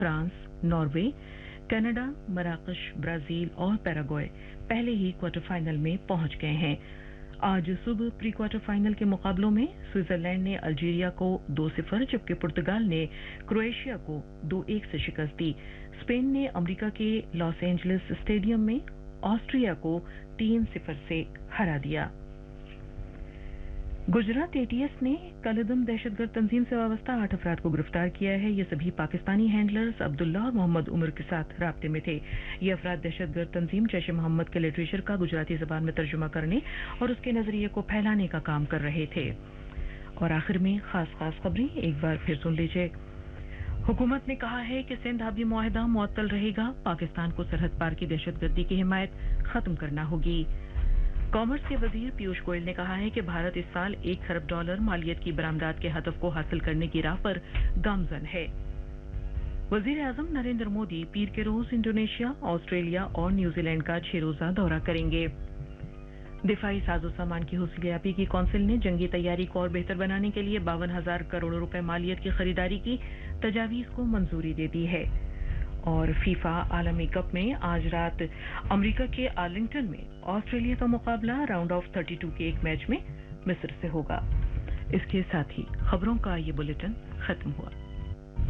France, Norway, Canada, मराकश, Brazil और Paraguay पहले ही quarter final में पहुंच गए हैं। आज सुबह प्री क्वार्टर फाइनल के मुकाबलों में स्विट्जरलैंड ने अल्जीरिया को 2-0 जबकि पुर्तगाल ने क्रोएशिया को 2-1 से शिकस्त दी। स्पेन ने अमेरिका के लॉस एंजलिस स्टेडियम में ऑस्ट्रिया को 3-0 से हरा दिया। गुजरात एटीएस ने कलदम दहशतगर्द तंजीम से वाबस्ता 8 अफराद को गिरफ्तार किया है। ये सभी पाकिस्तानी हैंडलर्स अब्दुल्ला और मोहम्मद उमर के साथ राब्ते में थे। ये अफराद दहशतगर्द तंजीम जैश ए मोहम्मद के लिटरेचर का गुजराती जबान में तर्जुमा करने और उसके नजरिए को फैलाने का काम कर रहे थे। और आखिर में खास खबरें एक बार फिर सुन लीजिए। हुकूमत ने कहा है कि सिंध आबी मुआहदा मुअत्तल रहेगा। पाकिस्तान को सरहद पार की दहशतगर्दी की हिमायत खत्म करना होगी। कॉमर्स के वजीर पीयूष गोयल ने कहा है कि भारत इस साल $1 खरब मालियत की बरामदात के हदफ को हासिल करने की राह पर गामजन है। वजीर आजम नरेंद्र मोदी पीर के रोज इंडोनेशिया, ऑस्ट्रेलिया और न्यूजीलैंड का 6 रोजा दौरा करेंगे। दिफाई साजो सामान की हुस्लियाबी की कौंसिल ने जंगी तैयारी को और बेहतर बनाने के लिए 52,000 करोड़ रुपए मालियत की खरीदारी की तजावीज को मंजूरी दे दी है। और फीफा आलमी कप में आज रात अमेरिका के आर्लिंगटन में ऑस्ट्रेलिया का मुकाबला राउंड ऑफ 32 के एक मैच में मिस्र से होगा। इसके साथ ही खबरों का ये बुलेटिन खत्म हुआ।